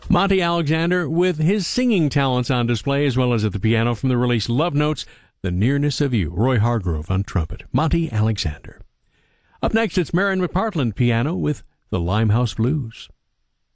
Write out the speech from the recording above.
Monty Alexander with his singing talents on display as well as at the piano from the release Love Notes, The Nearness of You. Roy Hargrove on trumpet. Monty Alexander. Up next, it's Maren McPartland piano with the Limehouse Blues.